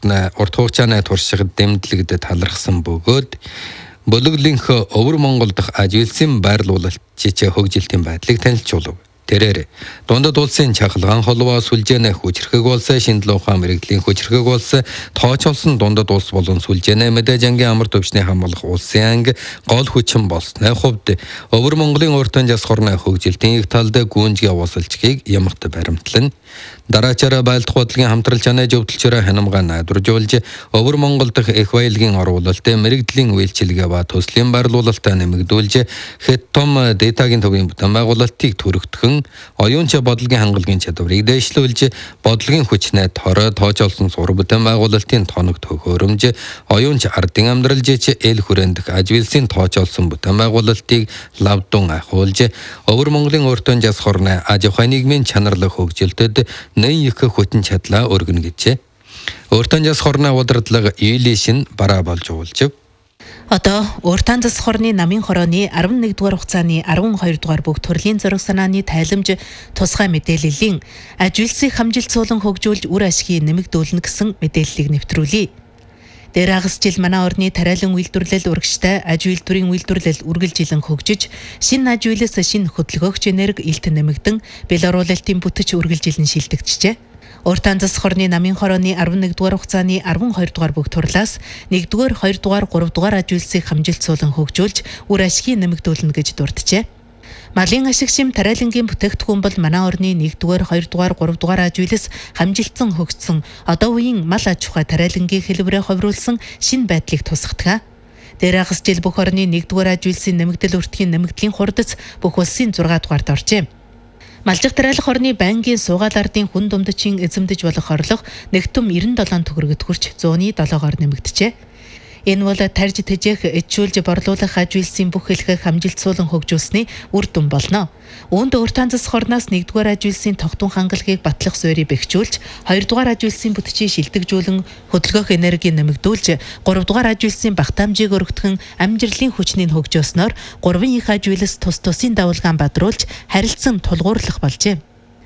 урт хугацааны туршлагад дэмжлэгдэд талархсан бөгөөд Бөлөглийнх өвөр Монгол дахь ажилчин байрлуулалт жижиг хөгжилтийн байдлыг танилцуулав. Тэрээр дундад улсын чахалгаан холбоо сүлжээнэ хүчрхэг болсон шинжилгээ ухаан мэрэгжлийн хүчрхэг болсон тооцоолсон дундад улс болон сүлжээнэ мэдээж ангийн амар төвчний хамгаалах улсын анги гол хүчин болсны хувьд өвөр Монголын уртан жас хорны хөгжилтийн их талд гүнжгээ уусалчгийг ямагт баримтлан дараачаараа байлдах бодлогын хамтрал чанаа зөвтөлчөөр ханамгаа найдваржуулж өвөр Монгол дахь их баялагын оруулалт мэрэгжлийн үйлчилгээ ба төслийн байрлуулалтаа нэмэгдүүлж хэд том датагийн төвийн бүтээн байгуулалтыг төрөгдөхөн оюунч бодлогын хангалтын чадварыг дэвшлүүлж бодлогын хүчнээ тооцоолсон сур бүтээн байгуулалтын тоног төхөөрөмж оюунч ардын амьдрал жич эл хүрээндх ажвилсын тооцоолсон бүтээн байгуулалтыг лавдун ахуулж өвөр Монголын уртан жас хорны аж ахуй нийгмийн чанарлах хөгжилтөд нэн их хүчин чадлаа өргөнө гэжээ. Уртан жас хорны удирдлага ийлишин бараа болж уулжив. Одоо уртан зас хорны намын хорооны 11 дугаар хугацааны 12 дугаар бүгд төрлийн зориг санааны тайламж тусгай мэдээллийн ажилсыг хамжилтсуулан хөгжүүлж үр ашгийг нэмэгдүүлнэ гэсэн мэдээллийг нэвтрүүлье. Дээр агас жил манай орны тариалан үйлдвэрлэл урагштай аж үйлдвэрийн үйлдвэрлэл үргэлжилэн хөгжиж, шинэ аж үйлээс шинэ хөдөлгөөгч энерги илт нэмэгдэн, бэл оруулалтын бүтэц үргэлжилэн шилдэгджээ. Уртан зас хорны намын хорооны 11 дугаар хугацааны 12 дугаар бүгд турлаас 1 дугаар, 2 дугаар, 3 дугаар аж үйлсийг хамжилтсуулан хөгжүүлж, үр ашгийг нэмэгдүүлнэ гэж дурджээ. Малын ашиг шим тариалангийн бүтээгдэхүүн бол манай орны 1 дугаар, 2 дугаар, 3 дугаар аж үйлс хамжилтсан хөгжсөн одоо үеийн мал аж ахуй тариалангийн хэлбэрээ ховруулсан шинэ байдлыг тусгадаг. Дээр агас жил бүх орны 1 дугаар аж үйлсийн нэмэгдэл өртгийн нэмэгдлийн хурдац бүх улсын 6 дугаард оржээ. Малжих тариалах орны байнгын суугаал ардын хүн думдчийн эзэмдэж болох орлого нэгтүм 97 төгрөгөд хүрч 107-оор нэмэгджээ. Энэ бол тарж тэжээх эцжүүлж борлуулах аж үйлсийн бүх хэлхэг хамжилтсуулан хөгжүүлсний үр дүн болно. Үүнд уртан зас хорноос 1 дугаар аж үйлсийн тогтун хангалтыг батлах суурийг бэхжүүлж, 2 дугаар аж үйлсийн бүтчийг шилдэгжүүлэн хөдөлгөөх энергийг нэмэгдүүлж, 3 дугаар аж үйлсийн багтаамжийг өргөтгөн амжилтын хүчнийг хөгжөөснөөр 3 их аж үйлс тус тусын давалгаан бадруулж харилцан тулгуурлах болжээ.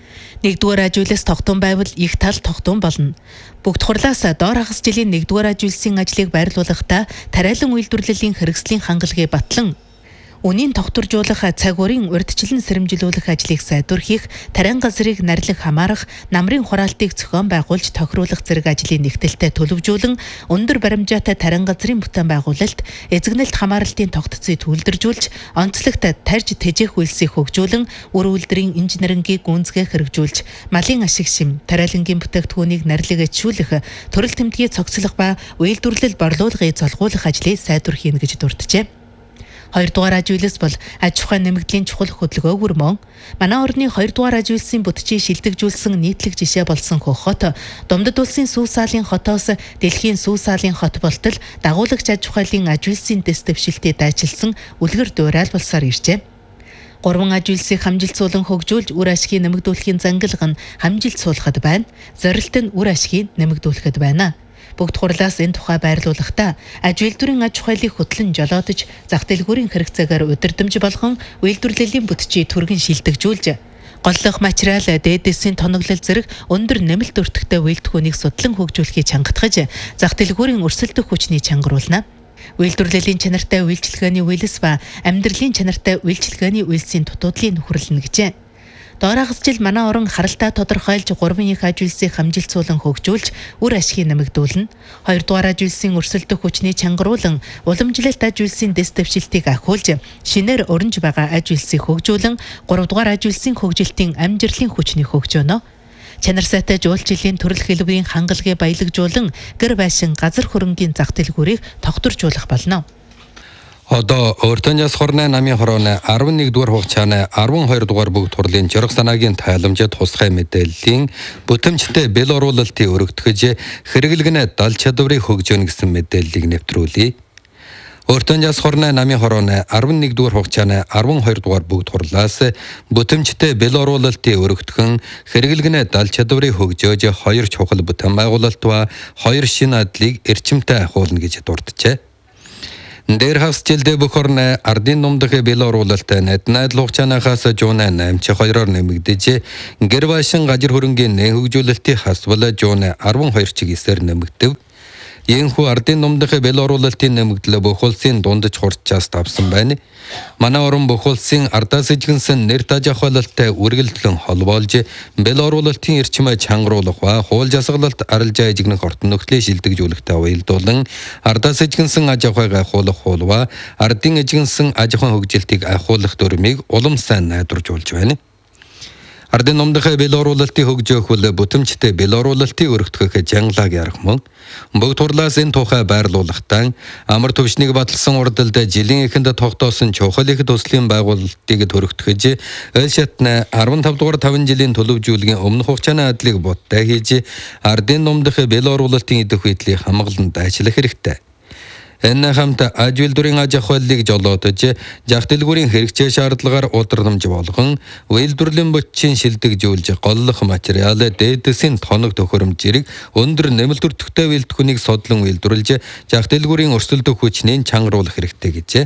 1 дугаар аж үйлс тогтун байвал их тал тогтун болно. Бүгд хурлаас доор хагас жилийн 1 дугаар аж үйлсийн ажлыг байрлуулахдаа тариалан үйлдвэрлэлийн хэрэгслийн хангалтыг батлан үнийн тогтворжуулах цаг уурын урьдчилан сэрэмжилүүлэх ажлыг сайдвар хийх, тарин газрыг нарилах хамаарах, намрын хураалтыг зохион байгуулж тохируулах зэрэг ажлын нэгтэлтэй төлөвжүүлэн өндөр баримжаатай тарин газрын бүтээн байгуулалт, эзэгнэлт хамааралтын тогтцыг төлөвлөжүүлж, онцлогт тарж тэжээх үйлсийг хөгжүүлэн, үр үйлдвэрийн инженерингийг гүнзгий хэрэгжүүлж, малын ашиг шим, тариалангийн бүтээгдэхүүнийг нарилгажуулах, төрөл тэмдгийг цогцлох ба үйлдвэрлэл борлуулгыг золгуулах ажлыг сайдвар хийнэ гэж дурджээ. 2 дугаар аж үйлс бол аж ахуй нэмэгдлийн чухал хөдөлгөөгөр мөн манай орны 2 дугаар аж үйлсийн бүтчийг шилдэгжүүлсэн нийтлэг жишээ болсон Хөх хот Думдад улсын Сүүсаалын хотоос дэлхийн Сүүсаалын хот болтол дагуулагч аж ахуйлын аж үйлсийн дэс дэвшилтэд дайчилсан үлгэр дуурайлбалсаар иржээ. 3 аж үйлсийг хамжилтсуулан хөгжүүлж үр ашгийг нэмэгдүүлэхийн зангилга нь хамжилтсуулахад байна. Зорилт нь үр ашгийг нэмэгдүүлэхэд байна. Бүгд хурлаас энэ тухай байрлуулахдаа аж үйлдвэрийн аж ахуйлыг хөтлөн жолоодож зах дэлгүүрийн хэрэгцээгээр удирдамж болгон үйлдвэрлэлийн бүтчийг түргэн шилдэгжүүлж голлох материал дээдэсийн тоноглол зэрэг өндөр нэмэлт өртөгтэй үйлдвэрхүүнийг судлан хөгжүүлэхийг чангатгаж зах дэлгүүрийн өрсөлдөх хүчнийг чангаруулна. Үйлдвэрлэлийн чанартай үйлчилгээний үйлс ба амьдралын чанартай үйлчилгээний үйлсийн дутуудлыг нөхөрлөнө гэжээ. Доор хагас жил манай орон харалтаа тодорхойлж 3 их аж үйлсийг хамжилтсуулан хөгжүүлж үр ашгийг нэмэгдүүлнэ. 2 дугаар аж үйлсийн өрсөлдөх хүчний чангаруулан уламжлалт аж үйлсийн дэс дэвшилтийг ахиулж шинээр өрнж байгаа аж үйлсийг хөгжүүлэн 3 дугаар аж үйлсийн хөгжилтийн амжилтын хүчнийг хөгжөөнө. Чанар сайтай жуулчлалын төрөл хэлбэрийн хангалтыг баялагжуулан гэр байшин газар хөрөнгийн зах дэлгүүрийг тогтворжуулах болно. Одоо уртан жас хорны намын хорооны 11 дугаар хугацааны 12 дугаар бүгд турлын зориг санаагийн тайламжид тусгай мэдээллийн бүтэмжтэй бэл оруулалтыг өргөтгөж хэрэглэгнэ дал чадварыг хөгжөөнө гэсэн мэдээллийг нэвтрүүлье. Уртан жас хорны намын хорооны 11 дугаар хугацааны 12 дугаар бүгд турлаас бүтэмжтэй бэл оруулалтыг өргөтгөн хэрэглэгнэ дал чадварыг хөгжөөж 2 чухал бүтээн байгуулалт ба 2 шинэ адлыг эрчимтэй ахиулна гэж дурджээ. Дээр хагас жилдээ бүх орны ардын номдох бэл оруулалтаа найдал хугацаанаас жууна 8-2-оор нэмэгдэж гэр байшин газар хөрөнгийн нэн хөгжүүлэлтийн хасвал жууна 12 чигээр нэмэгдэв. Ийхүү ардын номдохын бэл оруулалтын нэмэгдлээ бүх улсын дундаж хурцчаас давсан байна. Манай орон бүх улсын ардаас ижигнсэн нэр таж ахвалалтай үргэлжлэн холбоолж бэл оруулалтын эрчимээ чангаруулах ба хууль засаглалт арилжаа ижигнэх ортон нөхцөлийг шилдэгжүүлэхтэй уялдуулан ардаас ижигнсэн аж ахуйг ахиулах хууль ба ардын ижигнсэн аж ахуйн хөгжилтийг ахиулах дүрмийг улам сайн найдваржуулж байна. Ардын номдохын бэл оруулалтын хөгжөөх бол бүтэмжтэй бэл оруулалтын өргөтгөх жангалаг ярах мөн бүгд турлаас энэ тухай байрлуулахтан амар төвшнийг баталсан урдалд жилийн эхэнд тогтоосон чухал их төслийн байгуулалтыг төрөгтгөж эл шатна 15 дугаар 5 жилийн төлөвжүүлгийн өмнөх хугацааны адлыг бодтой хийж ардын номдохын бэл оруулалтын идэх үйдлийг хамгаалалт ажиллах хэрэгтэй. Энэ хамт аж үйлдвэрийн аж ахуйлыг жолоодож зах дэлгүүрийн хэрэгцээ шаардлагаар удирдамж болгон үйлдвэрлэлийн бичгийн шилдэгжүүлж голлох материал дээдсийн тоног төхөөрөмжийг өндөр нэмэлт өртөгтэй үйлдвэрийг содлон үйлдвэрлэж зах дэлгүүрийн өрсөлдөх хүчнийг чангаруулах хэрэгтэй гэжээ.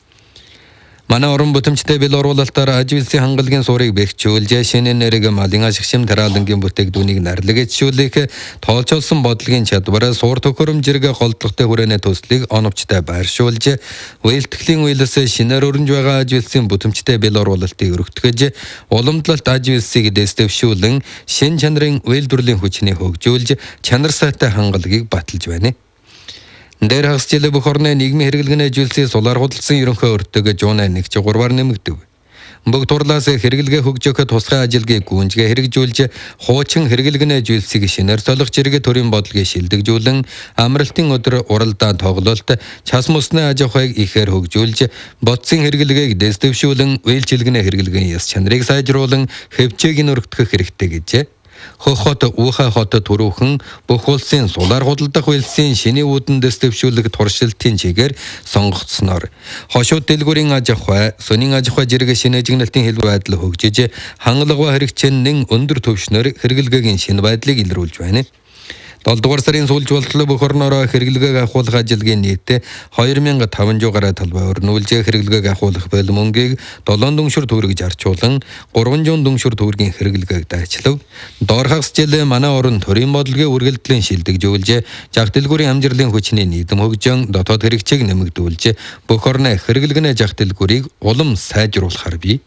Манай орон бүтэмжтэй бэл оруулалтаар аж үйлсийн хангалтын суурийг бэхжүүлж шинэ нэрийг малын ашигшим тараалангийн бүтээгдэхүүнийг нарлагжуулах тоолцоолсон бодлогын чадвараа суур төхөөрөмжийг голдлоготой хүрээний төслийг оновчтой байршуулж үйлдэхлийн үйлс шинээр өрнж байгаа аж үйлсийн бүтэмжтэй бэл оруулалтыг өргөтгөж уламжлалт аж үйлсийг дэвшүүлэн шин чанарын үйлдвэрлэлийн хүчнийг хөгжүүлж чанар сайтай хангалтыг баталж байна. Дээр хасчлаа бүх орны нийгмийн хэрэглэгийн ажилтны сулаар худалдсан ерөнхий өртөг жуунаа 1.3-аар нэмэгдэв. Бүгд турлаас хэрэглэгээ хөгжөөхөд тусгай ажилтгийг гүнзгий хэрэгжүүлж хуучин хэрэглэгийн ажилтныг шинээр солих зэрэг төрийн бодлогыг шилдэгжүүлэн амралтын өдөр уралдаан тоглолт час мөсний аж ахуйг ихээр хөгжүүлж бодсын хэрэглэгийг дэвшүүлэн үйлчилгэний хэрэглэгийн яс чанарыг сайжруулан хэвчээг өргөтгөх хэрэгтэй гэжээ. Хохот уухай хот төрөвхөн бүх улсын сулаар худалдах үйлсийн шиний үүдэн дэвшүүлэх туршилтын чигээр сонгогдсноор хошууд дэлгүүрийн аж ахуй, сонин аж ахуй зэрэг шинэ жигнэлтийн хэлбэр байдал хөгжиж хангалуун хэрэгцээний өндөр түвшнээр хэрэглэгийн шинэ байдлыг илрүүлж байна. 7 дугаар сарын сүүлж болтлоо бүх орноор хэрэглэгээг ахиулах ажилгийн нийт 2500 гаруй талбай өрнүүлж хэрэглэгээг ахиулах мөнгийг 7 дүншүр төгрөг зарчуулан 300 дүншүр төгрөгийн хэрэглэгээг дайчлав. Доор хагасчлаа манай орон төрийн бодлогын үргэлжлэн шилдэгжүүлж зах дэлгүүрийн амжилтын хүчний нийтэм хөгжин дотоод хэрэгцээг нэмэгдүүлж бүх орны хэрэглэгийн зах дэлгүүрийг улам сайжруулахар бий.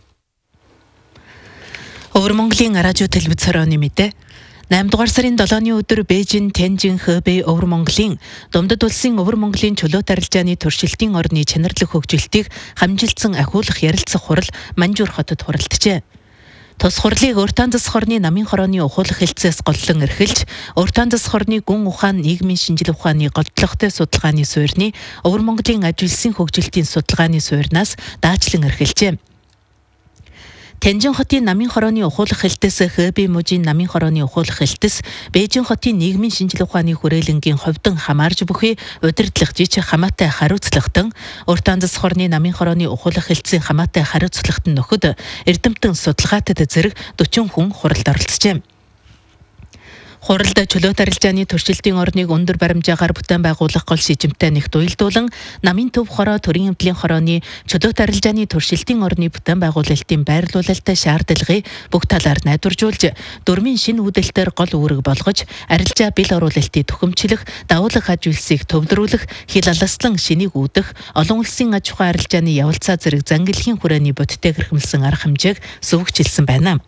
Өвөр Монголын радио телевиз хорооны мэдээ 8 дугаар сарын 7-ны өдөр Бээжин, Тянжин, Хэбэй, Өвөр Монголын Думдад улсын Өвөр Монголын чөлөөт арилжааны туршилтын орны чанарлаг хөгжилтийг хамжилсан ахиулах ярилцах хурал Манжуур хотод хуралджээ. Тус хурлыг Уртаан засах хорны намын хорооны ухуулах хэлцээс голлон эрхэлж, Уртаан засах хорны гүн ухаан нийгмийн шинжлэх ухааны голдлоготой судалгааны суурьны Өвөр Монголын аж үйлсийн хөгжилтийн судалгааны суурьнаас даачлан эрхэлжээ. Тянжин хотын намын хорооны ухуулах хэлтээс Хэбэй мужийн намын хорооны ухуулах хэлтээс Бээжин хотын нийгмийн шинжлэх ухааны хүрээлэнгийн ховдон хамаарж бүхий удирдлах жиж хамаатай хариуцлагатан Уртаан засах хорны намын хорооны ухуулах хэлтсийн хамаатай хариуцлагатан нөхөд эрдэмтэн судалгаатад зэрэг 40 хүн хуралд оролцжээ. Хуралд чөлөөт арилжааны туршилтын орныг өндөр баримжаагаар бүтээн байгуулах гол шижимтэй нэгт уялдуулан намын төв хороо төрийн эмнэлгийн хорооны чөлөөт арилжааны туршилтын орны бүтээн байгуулалтын байрлуулалттай шаардлагыг бүх талаар найдваржуулж дөрмийн шинэ үүдэлтээр гол үүрэг болгож арилжаа бэл оруулалтыг төхөмжлөх, давуулах аж үйлсийг төвлөрүүлэх, хил аласлан шинийг үүдэх, олон улсын аж ахуй арилжааны явалцаа зэрэг зангилхийн хүрээний бодиттой хэрхэмлсэн арга хэмжээг сувгчилсан байна.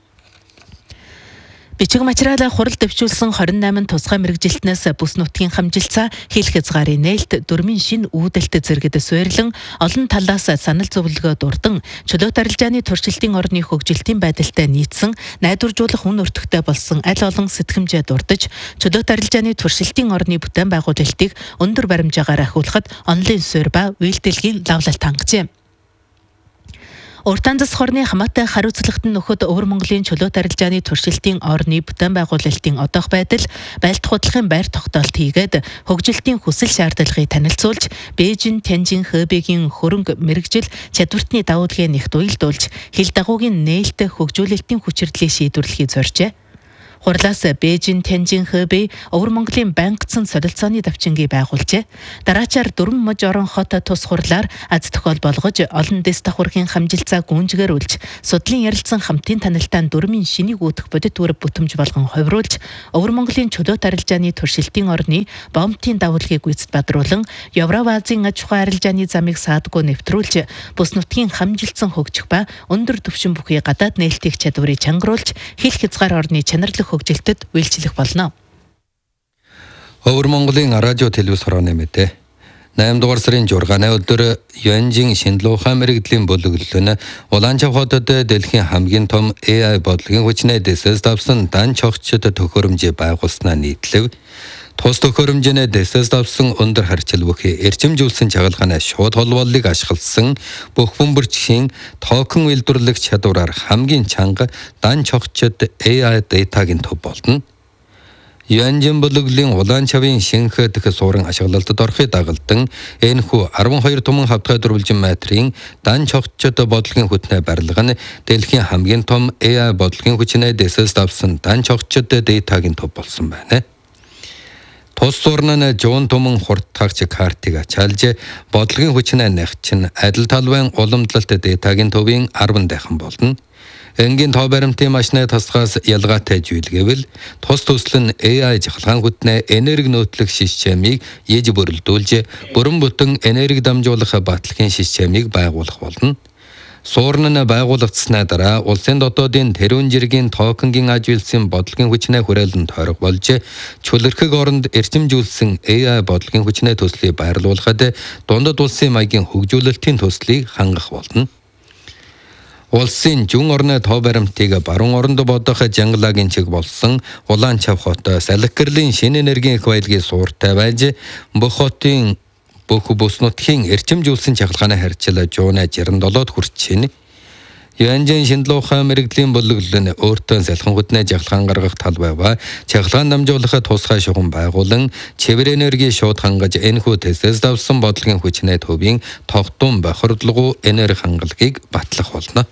Бичиг материалаа хурал дэвшүүлсэн 28 тусгай мэрэгжилтнээс бүс нутгийн хамжилцаа хийх хязгаарын нээлт дөрмийн шин үүдэлт зэрэгд суурилан олон талаас санал зөвлөгөө дурдан чөлөөт арилжааны туршилтын орны хөгжилтийн байдалтай нийцсэн найдваржуулах үн өртөгтэй болсон аль олон сэтгэмжээ дурдж чөлөөт арилжааны туршилтын орны бүтээн байгуулалтыг өндөр баримжаагаар ахиулахад онлайн суурь ба үйлдэлгийн лавлалт хангажээ. Уртаан засах хорны хамаатай хариуцлагатан нөхөд Өвөр Монголын чөлөөт арилжааны туршилтын орны бүтээн байгуулалтын одоох байдал, байлдах худлахын байр тогтоолт хийгээд хөгжилтийн хүсэл шаардлагыг танилцуулж, Бээжин, Тянжин, Хэбэйгийн хөрөнгө мэрэгжил чадвартны давуу талыг нэгт уялдуулж, хил дагуугийн нээлттэй хөгжүүлэлтийн хүчирдлийг шийдвэрлэхийг зоржээ. Хурлаас Бээжин, Тянжин, Хэбэй, Өвөр Монголын байнгацсан солилцооны давчингийг байгуулжээ. Дараачаар 4 муж орон хот тус хурлаар аз тохиол болгож олон дэс давхургийн хамжилцаа гүнжгэрүүлж, судлын ярилцсан хамтын танилтаан дүрмийн шинийг үүдэх бодит үүрэг бүтэмж болгон ховруулж, Өвөр Монголын чөлөөт арилжааны туршилтын орны бомбтын давуулгыг гүйцэд бадруулан, Евразийн аж ахуй арилжааны замыг саадгүй нэвтрүүлж, бүс нутгийн хамжилтсан хөгжих ба өндөр түвшин бүхий гадаад нээлтийг чадварыг чангруулж, хил хязгаар орны чанарлах хөгжилтөд үйлчлэх болно. Өвөр Монголын радио телевиз хорооны мэдээ. 8 дугаар сарын 6-ны өдөр Юанжин Шинлуухай мэрэгдлийн бүлэглэл нь Улаанчав хотод дэлхийн хамгийн том AI бодлогын хүчний дэсээс давсан дан чогчд төхөөрөмжийг байгуулснаа нийтлэв. Тус төхөөрөмжийн дэсээс давсан өндөр харьцал бүхий эрчимжүүлсэн чагалгааны шууд холбооллыг ашигласан бүх бөмбөрчгийн токен үйлдвэрлэх чадвараар хамгийн чанга дан чогчд AI датагийн төв болно. Юанжин бүлэглэлийн Улаанчавын шинх дэх суурин ашиглалтад орохыг дагалдан энэхүү 12 томон хавтгай дөрвөлжин метрийн дан чогчд бодлогын хүчний барилга нь дэлхийн хамгийн том AI бодлогын хүчний дэсээс давсан дан чогчд датагийн төв болсон байна. Тус суурин нь жуун томон хурдтагч картыг ачаалж бодлогын хүчний нягчин адил талбайн уламжлалт датагийн төвийн 10 дахин болно. Энгийн тоо баримтын машины тасгаас ялгаатай зүйл гэвэл тус төсөл нь AI жахалгаан хүтнээ энерги нөөтлөх системийг ээж бүрэлдүүлж бүрэн бүтэн энерги дамжуулах батлагын системийг байгуулах болно. Суурин нь байгуулагдсанаа дараа улсын дотоодын тэрүүн жиргийн токенгийн ажилсан бодлогын хүчний хүрээлэн тойрог болж чөлөрхөг оронд эрчимжүүлсэн AI бодлогын хүчний төслийг байрлуулахад дундад улсын маягийн хөгжүүлэлтийн төслийг хангах болно. Улсын зүүн орны тоо баримтыг баруун оронд бодох Жангалагийн чиг болсон Улаанчав хот салхикэрлийн шинэ энергийн их баялагын сууртай байж бүх хотын бүх бүс нутгийн эрчимжүүлсэн чахалгааны харьцал жууна 67-д хүрч байна. Юанжин Шинлуухай мэрэгдлийн бүлэглэл нь өөртөө салхин хүтний жахалгаан гаргах талбай ба чахалгаан дамжуулахад тусгай шугам байгуулан чивэр энерги шууд хангаж энэхүү дэсээс давсан бодлогын хүчний төвийн тогтун бохирдлого энерги хангалагыг батлах болно.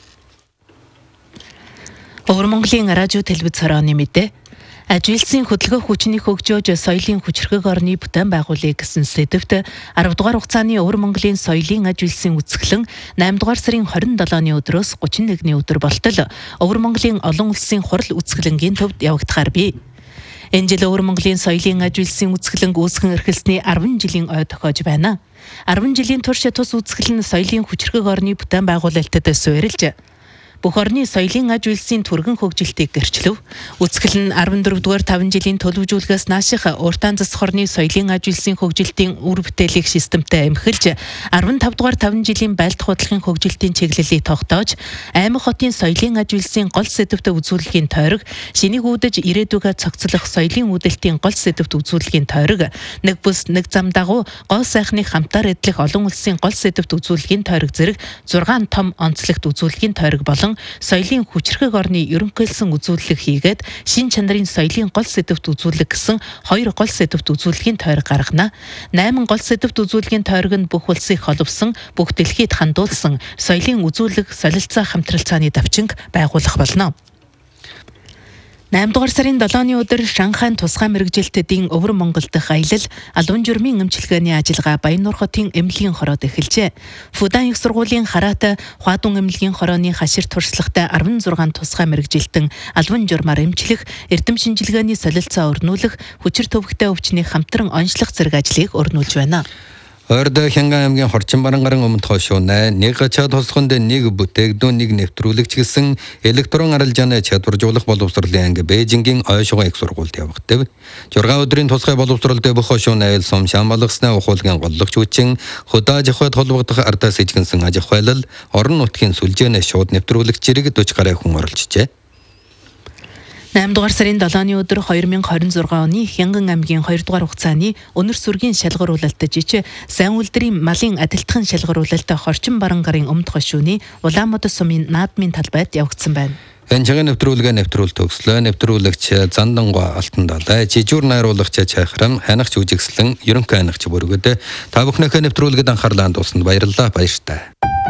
Өвөр Монголын радио телевиз хорооны мэдээ. Ажилтны хөдөлгөөх хүчнийг хөгжөөж соёлын хүчрхэг орны бүтээн байгуулъя гэсэн сэдэвт 10 дугаар хугацааны Өвөр Монголын соёлын ажилтны үзэсгэлэн 8 дугаар сарын 27-ны өдрөөс 31-ний өдөр болтол Өвөр Монголын олон улсын хурал үзэсгэлэнгийн төвд явагдахаар бий. Энэ жил Өвөр Монголын соёлын ажилтны үзэсгэлэн үүсгэн эрхэлсний 10 жилийн ой тохиож байна. 10 жилийн турш тус үзэсгэлэн соёлын хүчрхэг орны бүтээн байгуулалтад суурилж бүх орны соёлын аж үйлсийн түргэн хөгжилтийг гэрчлэв. Үзэсгэлэн 14-р 5 жилийн төлөвлөгөөс нааших уртаан засах орны соёлын аж үйлсийн хөгжилтийн үр бүтээлийг системтэй эмхэлж 15-р 5 жилийн байлдах худлахын хөгжилтийн чиглэлийг тогтоож аймаг хотын соёлын аж үйлсийн гол сэдэвт үзүүлэлгийн тойрог шинийг үүдэж ирээдүгэ цогцлох соёлын үүдэлтийн гол сэдэвт үзүүлэлгийн тойрог нэг бүс нэг зам дагуу гол сайхныг хамтаар эдлэх олон улсын гол сэдэвт үзүүлэлгийн тойрог зэрэг 6 том онцлогт үзүүлэлгийн тойрог болон соёлын хүчрхэг орны ерөнхийлсөн үзүүлэлэг хийгээд шин чанарын соёлын гол сэдэвт үзүүлэг гэсэн 2 гол сэдэвт үзүүлэлгийн тойрог гаргана. 8 гол сэдэвт үзүүлэлгийн тойрог нь бүх улсыг холбосон, бүх дэлхийд хандуулсан соёлын үзүүлэг солилцоо хамтралцааны давчинг байгуулах болно. 8 дугаар сарын 7-ны өдөр Шанхайн тусгай мэрэгжилтэдийн Өвөр Монгол дахь аялал албан журмын эмчилгээний ажиллагаа Баяннуур хотын эмнэлгийн хороод эхэлжээ. Фудан их сургуулийн Хараат Хуадун эмнэлгийн хорооны хашир туршлагатай 16 тусгай мэрэгжилтэн албан журмаар эмчлэх, эрдэм шинжилгээний солилцоо өрнүүлэх, хүчир төвөгтэй өвчнийг хамтран онцлох зэрэг ажлыг өрнүүлж байна. Орд Хянган аймгийн Хорчин Барангарын өмнөд хойшоонай нэг гачаад тосгонд нэг бүтээгдүүн нэг нэвтрүүлэгч гэсэн электрон арилжааны чадваржуулах боловсролын анги Бээжингийн ойшгоо их сургуульд явагдав. 6 өдрийн тусгай боловсролд бүх хойшоонай сум шамбалгасны ухуулгын голлогч хүчин хөдөөж ахуйд холбогдох ардаас ижгэнсэн аж ахуйлал орон нутгийн сүлжээнэ шууд нэвтрүүлэгч зэрэг 40 гаруй хүн оролцжээ. 8 дугаар сарын 7-ны өдөр 2026 оны Хянган аймгийн 2 дугаар хугацааны өнөр сүргийн шалгаруулалт жижиг сайн үлдрийн малын адилтхан шалгаруулалт Хорчин Барангарын өмнөд хошууны Улаанмод сумын наадмын талбайд явагдсан байна. Энэ нэвтрүүлгээ нэвтрүүл төгслөө нэвтрүүлэгч Зандангуй Алтан далай жижүүр найруулагч Чайхрам ханагч үжигслэн ерөнхий ханагч бүргэд та бүхнийхээ нэвтрүүлгэд анхаарлаа хандуулсанд баярлалаа баяртай.